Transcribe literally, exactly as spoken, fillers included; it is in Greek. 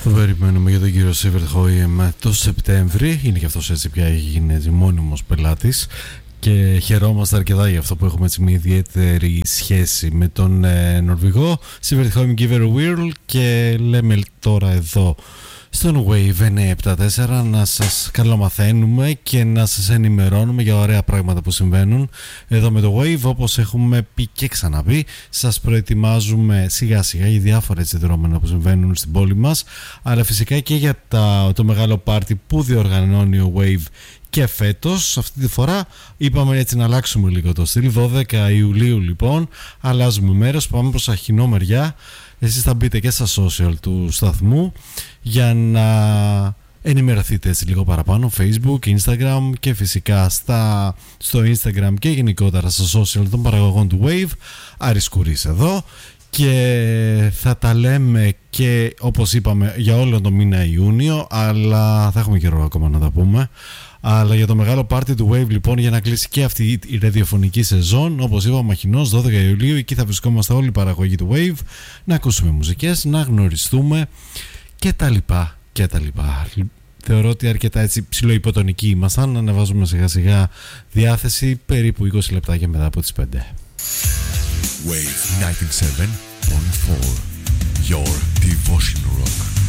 Αφού περιμένουμε για τον κύριο Σίβερτ Χόιεμ το Σεπτέμβρη, είναι και αυτός έτσι πια γίνει μόνιμος πελάτης και χαιρόμαστε αρκετά για αυτό που έχουμε έτσι μια ιδιαίτερη σχέση με τον ε, Νορβηγό Σίβερτ Χόιεμ Giver Whirl, και λέμε τώρα εδώ στον Wave εννιακόσια εβδομήντα τέσσερα να σας καλομαθαίνουμε και να σας ενημερώνουμε για ωραία πράγματα που συμβαίνουν εδώ με το Wave. Όπως έχουμε πει και ξαναπεί, σας προετοιμάζουμε σιγά σιγά για διάφορα έτσι δρόμενα που συμβαίνουν στην πόλη μας, αλλά φυσικά και για τα, το μεγάλο πάρτι που διοργανώνει ο Wave και φέτος. Αυτή τη φορά είπαμε έτσι να αλλάξουμε λίγο το στυλ. Δώδεκα Ιουλίου λοιπόν αλλάζουμε μέρος, πάμε προς Αχινό μεριά. Εσείς θα μπείτε και στα social του σταθμού για να ενημερωθείτε έτσι λίγο παραπάνω, Facebook, Instagram και φυσικά στα, στο Instagram και γενικότερα στα social των παραγωγών του Wave. Άρης Κουρής εδώ, και θα τα λέμε και όπως είπαμε για όλο το μήνα Ιούνιο, αλλά θα έχουμε καιρό ακόμα να τα πούμε. Αλλά για το μεγάλο πάρτι του Wave λοιπόν, για να κλείσει και αυτή η ραδιοφωνική σεζόν, όπως είπα, Μαχινός δώδεκα Ιουλίου, εκεί θα βρισκόμαστε όλοι οι παραγωγοί του Wave, να ακούσουμε μουσικές, να γνωριστούμε και τα λοιπά και τα λοιπά. Θεωρώ ότι αρκετά έτσι ψιλοϊποτονικοί ήμασταν, να ανεβάζουμε σιγά σιγά διάθεση περίπου είκοσι λεπτάκια μετά από τις πέντε. Wave ενενήντα επτά κόμμα τέσσερα, your devotion rock.